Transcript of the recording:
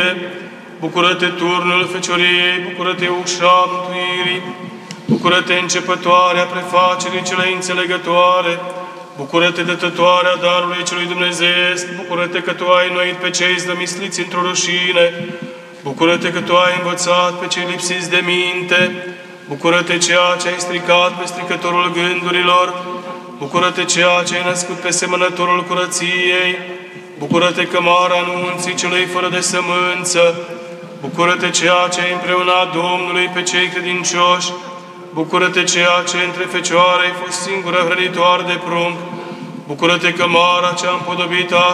Bucură-te, turnul fecioriei, bucură-te, ușa mântuirii, bucură-te, începătoarea prefacerii celei înțelegătoare, bucură-te, dătătoarea darului celui dumnezeiesc, bucură-te că tu ai înnoit pe cei zdămisliți într-o rușine, bucură-te că tu ai învățat pe cei lipsiți de minte, bucură-te ceea ce ai stricat pe stricătorul gândurilor, bucură-te ceea ce ai născut pe semănătorul curăției, bucură-te cămara anunții celui fără de sămânță, bucură-te ceea ce ai împreunat Domnului pe cei credincioși, bucură-te ceea ce între fecioare ai fost singură hrănitoare de prunc, bucură-te cămara cea împodobită